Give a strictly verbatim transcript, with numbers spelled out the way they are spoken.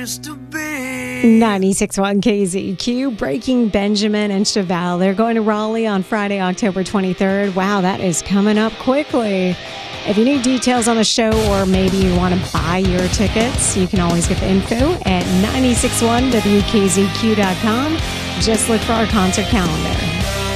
used to be. ninety-six point one K Z Q, Breaking Benjamin and Chevelle. They're going to Raleigh on Friday, October twenty-third. Wow, that is coming up quickly. If you need details on the show or maybe you want to buy your tickets, you can always get the info at nine six one W K Z Q dot com. Just look for our concert calendar.